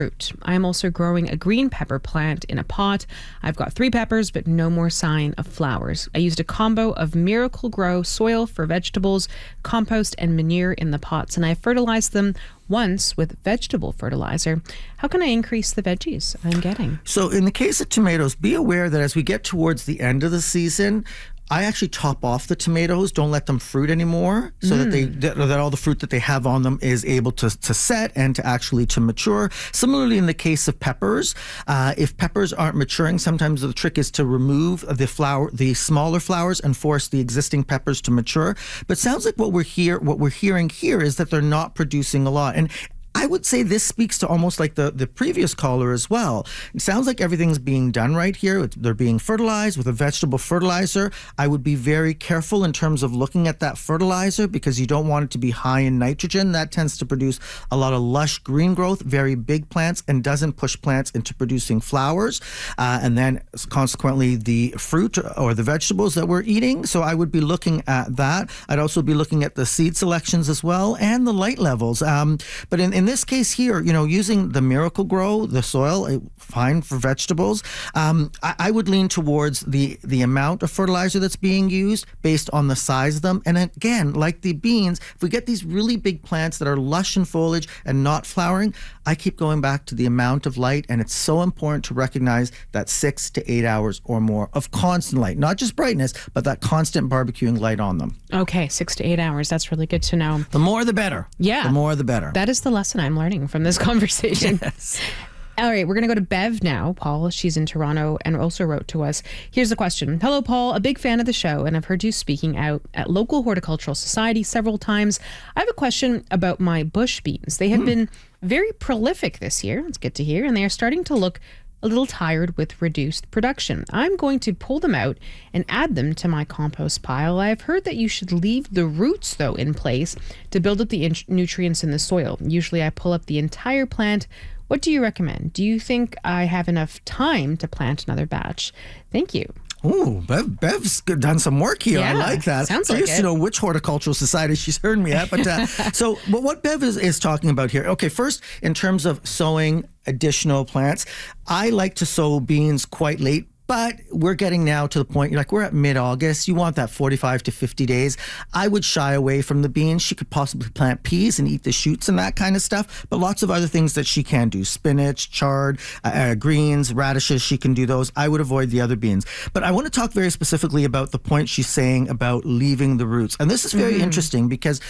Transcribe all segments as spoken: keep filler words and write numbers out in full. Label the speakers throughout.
Speaker 1: fruit. I am also growing a green pepper plant in a pot. I've got three peppers, but no more sign of flowers. I used a combo of Miracle Grow soil for vegetables, compost, and manure in the pots, and I fertilized them once with vegetable fertilizer. How can I increase the veggies I'm getting?
Speaker 2: So in the case of tomatoes, be aware that as we get towards the end of the season, I actually top off the tomatoes, don't let them fruit anymore, so mm. that they that, that all the fruit that they have on them is able to, to set and to actually to mature. Similarly, in the case of peppers, uh, if peppers aren't maturing, sometimes the trick is to remove the flower, the smaller flowers, and force the existing peppers to mature. But sounds like what we're here, what we're hearing here is that they're not producing a lot. And I would say this speaks to almost like the, the previous caller as well. It sounds like everything's being done right here. They're being fertilized with a vegetable fertilizer. I would be very careful in terms of looking at that fertilizer because you don't want it to be high in nitrogen. That tends to produce a lot of lush green growth, very big plants, and doesn't push plants into producing flowers. Uh, and then consequently the fruit or the vegetables that we're eating. So I would be looking at that. I'd also be looking at the seed selections as well and the light levels. Um, but in, in this case here, you know, using the Miracle Grow, the soil, fine for vegetables. Um, I, I would lean towards the, the amount of fertilizer that's being used based on the size of them. And again, like the beans, if we get these really big plants that are lush in foliage and not flowering, I keep going back to the amount of light. And it's so important to recognize that six to eight hours or more of constant light, not just brightness, but that constant barbecuing light on them.
Speaker 1: Okay, six to eight hours. That's really good to know.
Speaker 2: The more, the better.
Speaker 1: Yeah.
Speaker 2: The more, the better.
Speaker 1: That is the lesson I'm learning from this conversation.
Speaker 2: Yes.
Speaker 1: All right, we're going to go to Bev now. Paul, she's in Toronto and also wrote to us. Here's the question. Hello, Paul. A big fan of the show, and I've heard you speaking out at local horticultural society several times. I have a question about my bush beans. They have mm. been very prolific this year. It's good to hear. And they are starting to look a little tired with reduced production. I'm going to pull them out and add them to my compost pile. I've heard that you should leave the roots, though, in place to build up the in- nutrients in the soil. Usually I pull up the entire plant. What do you recommend? Do you think I have enough time to plant another batch? Thank you.
Speaker 2: Ooh, Bev, Bev's done some work here.
Speaker 1: Yeah,
Speaker 2: I like that.
Speaker 1: Sounds
Speaker 2: I
Speaker 1: like
Speaker 2: used
Speaker 1: it.
Speaker 2: to know which horticultural society she's heard me at. But uh, so, but what Bev is, is talking about here. Okay, first, in terms of sowing additional plants, I like to sow beans quite late. But we're getting now to the point, like we're at mid-August. You want that forty-five to fifty days. I would shy away from the beans. She could possibly plant peas and eat the shoots and that kind of stuff. But lots of other things that she can do. Spinach, chard, uh, uh, greens, radishes, she can do those. I would avoid the other beans. But I want to talk very specifically about the point she's saying about leaving the roots. And this is very mm-hmm. interesting because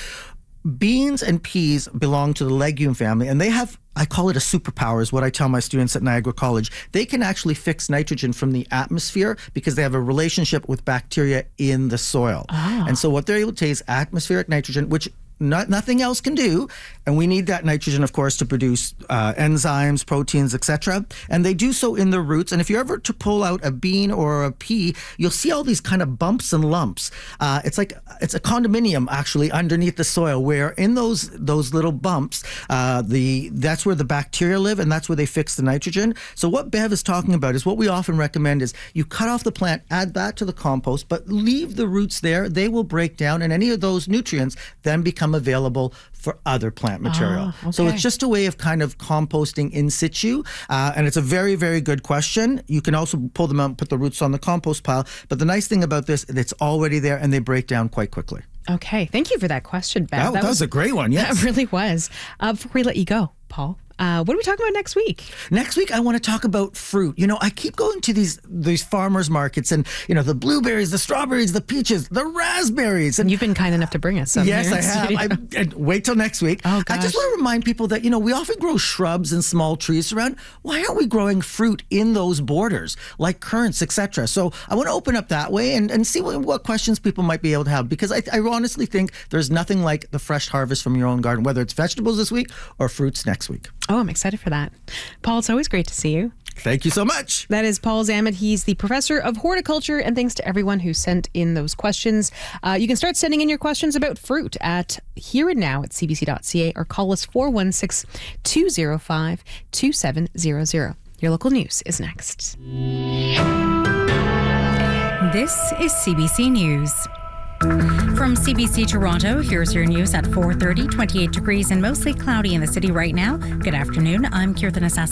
Speaker 2: beans and peas belong to the legume family, and they have, I call it a superpower, is what I tell my students at Niagara College. They can actually fix nitrogen from the atmosphere because they have a relationship with bacteria in the soil. Oh. And so what they're able to take is atmospheric nitrogen, which not, nothing else can do. And we need that nitrogen, of course, to produce uh, enzymes, proteins, et cetera. And they do so in the roots. And if you're ever to pull out a bean or a pea, you'll see all these kind of bumps and lumps. Uh, it's like it's a condominium actually underneath the soil, where in those those little bumps, uh, the that's where the bacteria live, and that's where they fix the nitrogen. So what Bev is talking about is what we often recommend is you cut off the plant, add that to the compost, but leave the roots there. They will break down, and any of those nutrients then become available for other plant material.
Speaker 1: Oh, okay.
Speaker 2: So it's just a way of kind of composting in situ. Uh, and it's a very, very good question. You can also pull them out and put the roots on the compost pile. But the nice thing about this, it's already there and they break down quite quickly.
Speaker 1: Okay. Thank you for that question, Bev.
Speaker 2: That, that, that was, was a great one. Yes.
Speaker 1: That really was. Uh, before we let you go, Paul, Uh, what are we talking about next week?
Speaker 2: Next week, I want to talk about fruit. You know, I keep going to these these farmers markets and, you know, the blueberries, the strawberries, the peaches, the raspberries. And
Speaker 1: you've been kind enough to bring us some.
Speaker 2: Yes,
Speaker 1: here
Speaker 2: I have. I, and wait till next week.
Speaker 1: Oh, gosh.
Speaker 2: I just want to remind people that, you know, we often grow shrubs and small trees around. Why aren't we growing fruit in those borders, like currants, et cetera? So I want to open up that way and, and see what, what questions people might be able to have, because I, I honestly think there's nothing like the fresh harvest from your own garden, whether it's vegetables this week or fruits next week.
Speaker 1: Oh, I'm excited for that. Paul, it's always great to see you.
Speaker 2: Thank you so much.
Speaker 1: That is Paul Zammit. He's the professor of horticulture, and thanks to everyone who sent in those questions. Uh, you can start sending in your questions about fruit at here and now at c b c dot c a or call us four one six, two zero five, two seven zero zero. Your local news is next.
Speaker 3: This is C B C News. From C B C Toronto, here's your news at four thirty, twenty-eight degrees and mostly cloudy in the city right now. Good afternoon. I'm Kirtan Assassi.